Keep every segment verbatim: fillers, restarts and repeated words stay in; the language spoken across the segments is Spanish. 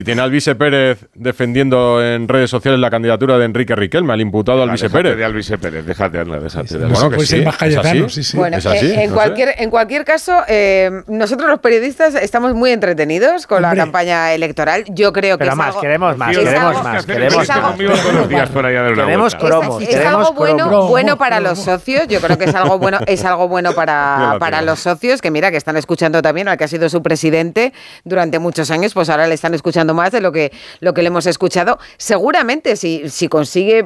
Tiene a Alvise Pérez defendiendo en redes sociales la candidatura de Enrique Riquelme, al imputado Alvise déjate Pérez. de Alvise Pérez, déjate, anda, déjate. Sí, sí. Bueno, que sí, más Cayetano, sí, sí. Bueno, ¿Es así? eh, en, No cualquier, sé. en cualquier caso, eh, nosotros los periodistas estamos muy entretenidos con Hombre. la campaña electoral. Yo creo que Pero es más, algo, queremos más, es queremos algo- más, es queremos algo- conmigo todos los días por allá de una Queremos vuelta. cromos, Es, es queremos algo bueno, cromos. bueno para los socios. Yo creo que es algo bueno, es algo bueno para, para los socios, que mira, que están escuchando también al que ha sido su presidente durante muchos años, pues ahora le están escuchando más de lo que, lo que le hemos escuchado. Seguramente si, si consigue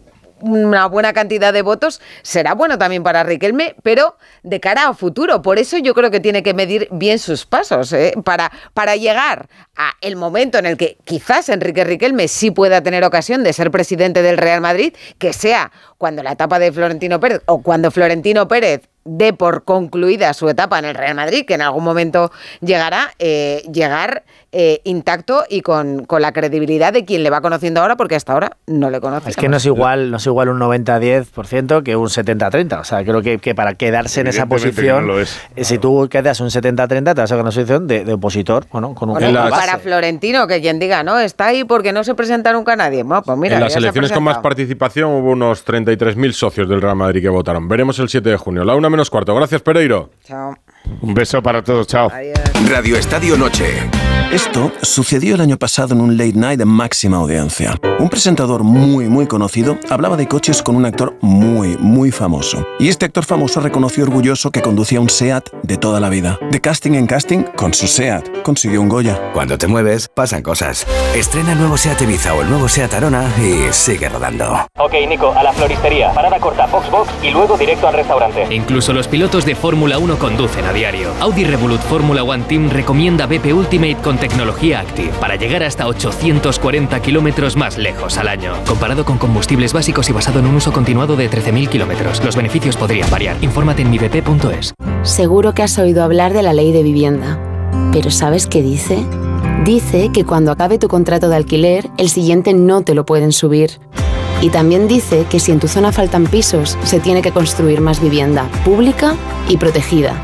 una buena cantidad de votos, será bueno también para Riquelme, pero de cara a futuro. Por eso yo creo que tiene que medir bien sus pasos, ¿eh? para, para llegar a el momento en el que quizás Enrique Riquelme sí pueda tener ocasión de ser presidente del Real Madrid, que sea cuando la etapa de Florentino Pérez o cuando Florentino Pérez dé por concluida su etapa en el Real Madrid, que en algún momento llegará, eh, llegar eh, intacto y con, con la credibilidad de quien le va conociendo ahora, porque hasta ahora no le conoce. Es que no es igual, no es igual un noventa diez por ciento que un setenta treinta. O sea, creo que, que para quedarse en esa Evidentemente posición, que no lo es. eh, si tú quedas un setenta treinta, te vas a quedar en una posición de, de opositor, bueno, con un Bueno, con una y para base. Florentino, que quien diga, no, está ahí porque no se presenta nunca nadie. Bueno, pues mira, en las ya se ha elecciones con más presentado. participación hubo unos treinta y tres mil socios del Real Madrid que votaron. Veremos el siete de junio. La una menos cuarto. Gracias, Pereiro. Chao. Un beso para todos, chao. Adiós. Radio Estadio Noche. Esto sucedió el año pasado en un late night de máxima audiencia. Un presentador muy, muy conocido hablaba de coches con un actor muy, muy famoso. Y este actor famoso reconoció orgulloso que conducía un SEAT de toda la vida. De casting en casting, con su SEAT, consiguió un Goya. Cuando te mueves, pasan cosas. Estrena el nuevo SEAT Ibiza o el nuevo SEAT Arona y sigue rodando. Ok, Nico, a la floristería. Parada corta, box box y luego directo al restaurante. Incluso los pilotos de Fórmula uno conducen a diario. Audi Revolut Fórmula One Team recomienda B P Ultimate con tecnología Active para llegar hasta ochocientos cuarenta kilómetros más lejos al año. Comparado con combustibles básicos y basado en un uso continuado de trece mil kilómetros. Los beneficios podrían variar. Infórmate en mi b p punto es. Seguro que has oído hablar de la ley de vivienda. ¿Pero sabes qué dice? Dice que cuando acabe tu contrato de alquiler, el siguiente no te lo pueden subir. Y también dice que si en tu zona faltan pisos, se tiene que construir más vivienda, pública y protegida.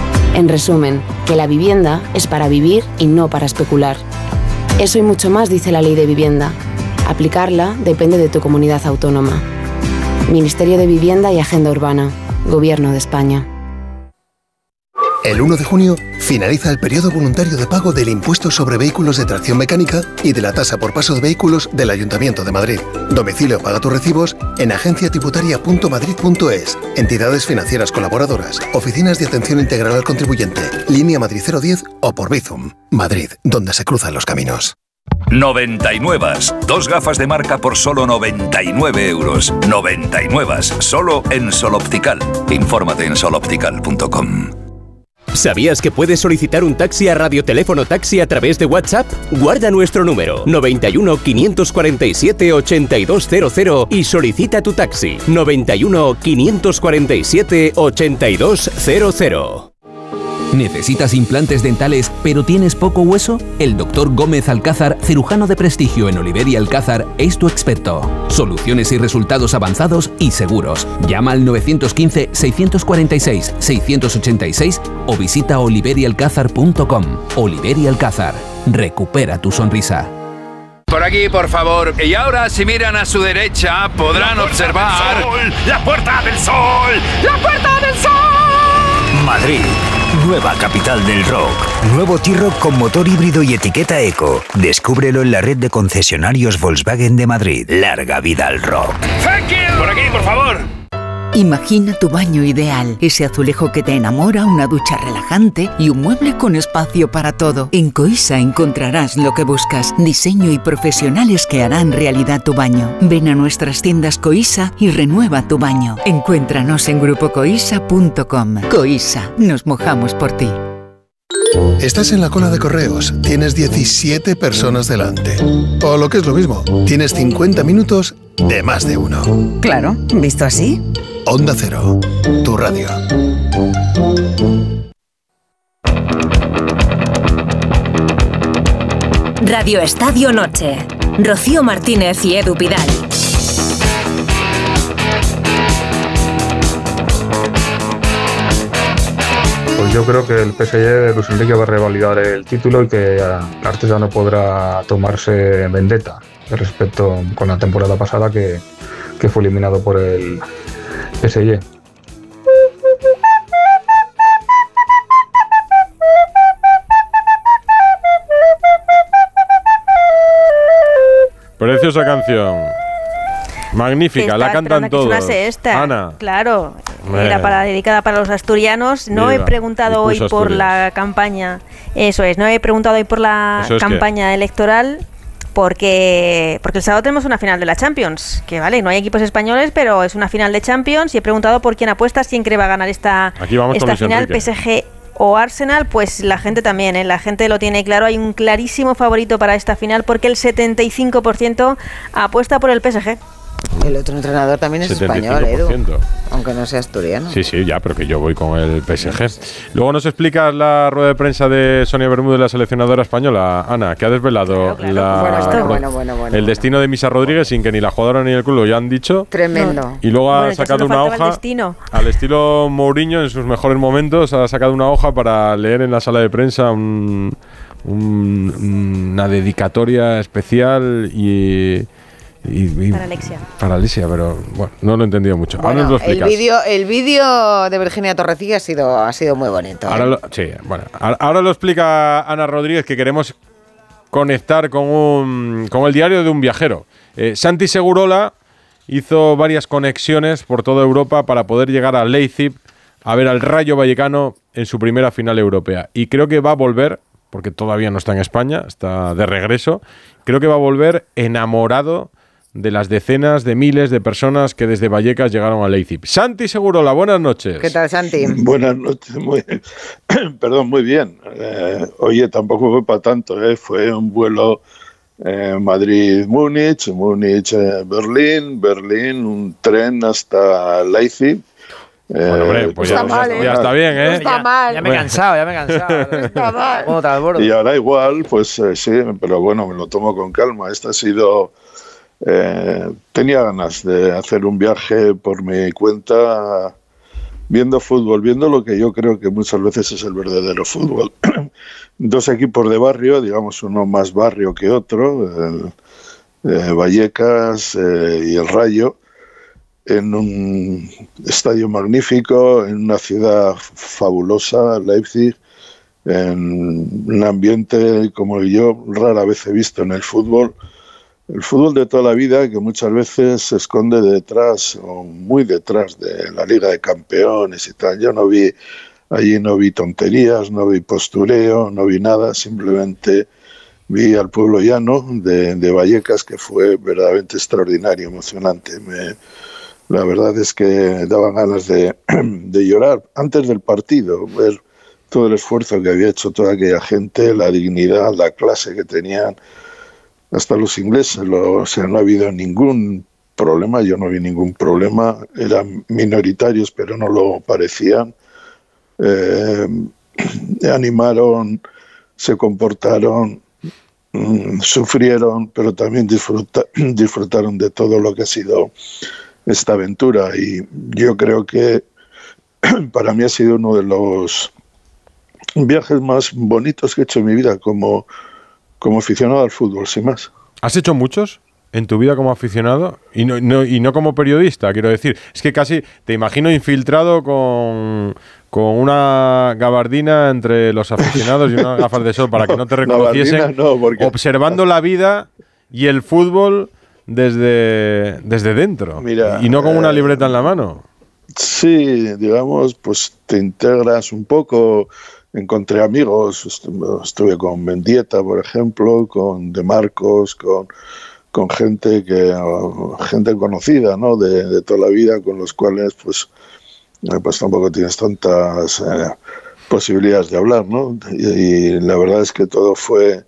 En resumen, que la vivienda es para vivir y no para especular. Eso y mucho más dice la ley de vivienda. Aplicarla depende de tu comunidad autónoma. Ministerio de Vivienda y Agenda Urbana. Gobierno de España. El uno de junio finaliza el periodo voluntario de pago del impuesto sobre vehículos de tracción mecánica y de la tasa por paso de vehículos del Ayuntamiento de Madrid. Domicilio paga tus recibos en agencia tributaria punto madrid punto es, entidades financieras colaboradoras, oficinas de atención integral al contribuyente, línea Madrid cero diez o por Bizum. Madrid, donde se cruzan los caminos. noventa y nueve. Dos gafas de marca por solo noventa y nueve euros. noventa y nueve. Solo en Sol Optical. Infórmate en sol optical punto com. ¿Sabías que puedes solicitar un taxi a Radioteléfono Taxi a través de WhatsApp? Guarda nuestro número noventa y uno, quinientos cuarenta y siete, ochenta y dos cero cero y solicita tu taxi noventa y uno, quinientos cuarenta y siete, ochenta y dos cero cero. ¿Necesitas implantes dentales pero tienes poco hueso? El doctor Gómez Alcázar, cirujano de prestigio en Oliver y Alcázar, es tu experto. Soluciones y resultados avanzados y seguros. Llama al nueve uno cinco, seis cuatro seis, seis ocho seis o visita oliver y alcázar punto com. Oliver y Alcázar. Recupera tu sonrisa. Por aquí, por favor. Y ahora, si miran a su derecha, podrán observar... ¡La Puerta del Sol! ¡La Puerta del Sol! Madrid, nueva capital del rock. Nuevo T-Roc con motor híbrido y etiqueta eco. Descúbrelo en la red de concesionarios Volkswagen de Madrid. Larga vida al rock. Thank you. Por aquí, por favor. Imagina tu baño ideal, ese azulejo que te enamora, una ducha relajante y un mueble con espacio para todo. En Coisa encontrarás lo que buscas, diseño y profesionales que harán realidad tu baño. Ven a nuestras tiendas Coisa y renueva tu baño. Encuéntranos en grupo coisa punto com. Coisa, nos mojamos por ti. Estás en la cola de correos, tienes diecisiete personas delante. O lo que es lo mismo, tienes cincuenta minutos de más de uno. Claro, ¿visto así? Onda Cero, tu radio. Radio Estadio Noche. Rocío Martínez y Edu Pidal. Pues Yo creo que el P S G de Luis Enrique va a revalidar el título y que Arteta no podrá tomarse vendetta respecto con la temporada pasada que, que fue eliminado por el P S G. Preciosa canción. Magnífica, Estaba la cantan esperando a que todos. sonase esta. Ana. Claro, Eh. era para, dedicada para los asturianos. No Viva. he preguntado Y hoy puso por Asturias. la campaña. Eso es, no he preguntado hoy por la ¿Eso es qué? campaña electoral. Porque, porque el sábado tenemos una final de la Champions, que vale, no hay equipos españoles, pero es una final de Champions y he preguntado por quién apuestas, quién cree va a ganar esta, Aquí vamos con esta Luis final, Enrique. P S G o Arsenal. Pues la gente también, ¿eh? La gente lo tiene claro, hay un clarísimo favorito para esta final porque el setenta y cinco por ciento apuesta por el P S G. El otro entrenador también es setenta y cinco español, por Edu, ciento. aunque no sea asturiano. Sí, sí, ya, pero que yo voy con el P S G. Luego nos explicas la rueda de prensa de Sonia Bermúdez, la seleccionadora española, Ana, que ha desvelado Claro, claro. la- Bueno, bueno, pro- bueno, bueno, bueno, el bueno. destino de Misa Rodríguez sin que ni la jugadora ni el club lo hayan dicho. Tremendo. Y luego ha Bueno, ya sacado solo una faltaba el hoja, destino. al estilo Mourinho en sus mejores momentos, ha sacado una hoja para leer en la sala de prensa un- un- una dedicatoria especial y... y- y- Para Alexia. Para Alexia, pero bueno, no lo he entendido mucho. Ahora nos lo el explicas. vídeo el vídeo de Virginia Torrecilla ha sido, ha sido muy bonito. ¿eh? Ahora lo, sí, bueno, ahora, ahora lo explica Ana Rodríguez, que queremos conectar con, un, con el diario de un viajero. Eh, Santi Segurola hizo varias conexiones por toda Europa para poder llegar a Leipzig a ver al Rayo Vallecano en su primera final europea. Y creo que va a volver, porque todavía no está en España, está de regreso, creo que va a volver enamorado de las decenas de miles de personas que desde Vallecas llegaron a Leipzig. Santi Segurola, buenas noches. ¿Qué tal, Santi? Buenas noches, muy, perdón, muy bien. Eh, oye, tampoco fue para tanto, ¿eh? Fue un vuelo eh, Madrid-Múnich, Múnich-Berlín, Berlín, un tren hasta Leipzig. Bueno, hombre, pues ya, mal, ¿eh? ya está bien, ¿eh? No está mal. Ya me he cansado, ya me he cansado. No está mal. Bueno, te abordo. Y ahora igual, pues eh, sí, pero bueno, me lo tomo con calma. Esta ha sido... Eh, tenía ganas de hacer un viaje por mi cuenta viendo fútbol, viendo lo que yo creo que muchas veces es el verdadero fútbol. Dos equipos de barrio, digamos uno más barrio que otro, el, eh, Vallecas eh, y el Rayo, en un estadio magnífico, en una ciudad fabulosa, Leipzig, en un ambiente como yo rara vez he visto en el fútbol. El fútbol de toda la vida, que muchas veces se esconde detrás o muy detrás de la Liga de Campeones y tal. Yo no vi, allí no vi tonterías, no vi postureo, no vi nada, simplemente vi al pueblo llano de, de Vallecas, que fue verdaderamente extraordinario, emocionante. Me, la verdad es que daban ganas de, de llorar antes del partido, ver todo el esfuerzo que había hecho toda aquella gente, la dignidad, la clase que tenían. Hasta los ingleses, lo, o sea, no ha habido ningún problema, yo no vi ningún problema, eran minoritarios pero no lo parecían, eh, animaron, se comportaron, mmm, sufrieron, pero también disfruta, disfrutaron de todo lo que ha sido esta aventura y yo creo que para mí ha sido uno de los viajes más bonitos que he hecho en mi vida como como aficionado al fútbol, sin más. ¿Has hecho muchos en tu vida como aficionado? Y no, no, y no como periodista, quiero decir. Es que casi te imagino infiltrado con, con una gabardina entre los aficionados y unas gafas de sol para que no te reconociesen, Gabardina no, porque... observando la vida y el fútbol desde, desde dentro. Mira, y no con una eh, libreta en la mano. Sí, digamos, pues te integras un poco. Encontré amigos, estuve con Mendieta, por ejemplo, con De Marcos, con, con gente que gente conocida, ¿no? de, de toda la vida, con los cuales pues, pues tampoco tienes tantas eh, posibilidades de hablar, ¿no? Y, y la verdad es que todo fue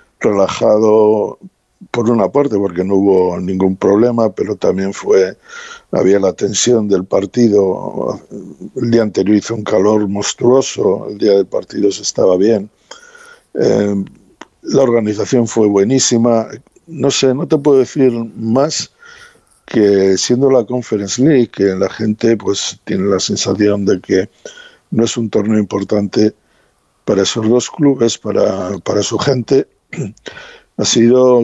relajado por una parte porque no hubo ningún problema, pero también fue había la tensión del partido. El día anterior hizo un calor monstruoso, el día del partido se estaba bien. Eh, la organización fue buenísima. No sé, no te puedo decir más que siendo la Conference League, que la gente pues tiene la sensación de que no es un torneo importante para esos dos clubes, para, para su gente. Ha sido